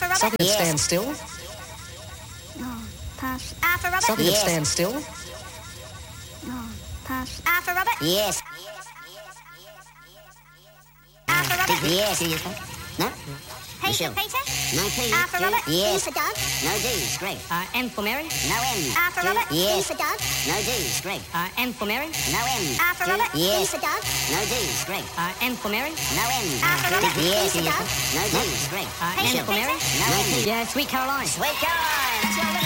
for Robert. Something that Yes. stands still. Oh, pass. R for Robert. Something Yes. that stands still. Oh, pass. R for Robert. Yes. R for Robert. Yes. No? P for Michelle. Peter. No P. R for G. Robert. Yes. D for Doug. No D. Greg. M for Mary. No M. R for G. Robert. D Yes. for Doug. No D. Greg. M for Mary. No M. R for G. Robert. D Yes. for Doug. No D. Greg. M for Mary. No M. R for Robert. G. D Yes. for Doug. No D. Greg. P M for for Mary. Peter. No P. Yeah, Sweet Caroline. Sweet Caroline.